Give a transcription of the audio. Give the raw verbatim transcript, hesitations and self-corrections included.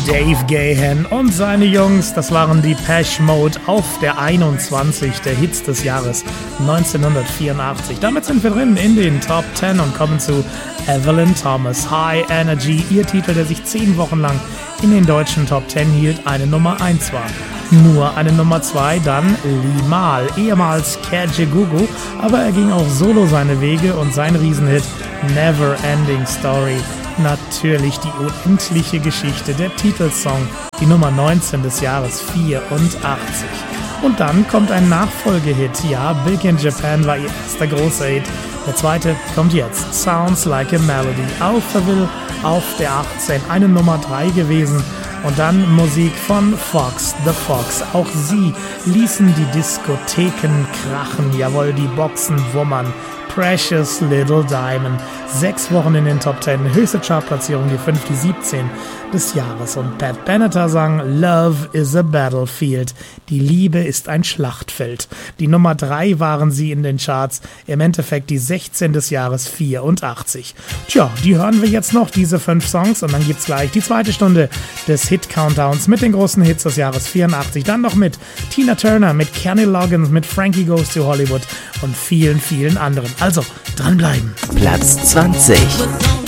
Dave Gahan und seine Jungs, das waren die Depeche Mode auf der einundzwanzig der Hits des Jahres neunzehnhundertvierundachtzig. Damit sind wir drin in den Top zehn und kommen zu Evelyn Thomas, High Energy, ihr Titel, der sich zehn Wochen lang in den deutschen Top zehn hielt, eine Nummer eins war. Nur eine Nummer zwei, dann Limahl, ehemals Kajagoogoo, aber er ging auch solo seine Wege und sein Riesenhit Never Ending Story. Natürlich die unendliche Geschichte, der Titelsong, die Nummer neunzehn des Jahres vierundachtzig. Und dann kommt ein Nachfolgehit, ja, Big in Japan war ihr erster großer Hit. Der zweite kommt jetzt, Sounds Like a Melody, auf Seville, auf der achtzehn, eine Nummer drei gewesen. Und dann Musik von Fox, The Fox. Auch sie ließen die Diskotheken krachen, jawohl, die Boxen wummern. Precious Little Diamond. Sechs Wochen in den Top zehn, höchste Chartplatzierung, die fünf, die siebzehn des Jahres. Und Pat Benatar sang Love is a Battlefield. Die Liebe ist ein Schlachtfeld. Die Nummer drei waren sie in den Charts, im Endeffekt die sechzehn des Jahres vierundachtzig. Tja, die hören wir jetzt noch, diese fünf Songs, und dann gibt's gleich die zweite Stunde des Hit-Countdowns mit den großen Hits des Jahres vierundachtzig. Dann noch mit Tina Turner, mit Kenny Loggins, mit Frankie Goes to Hollywood und vielen, vielen anderen. Also, dranbleiben. Platz zwanzig.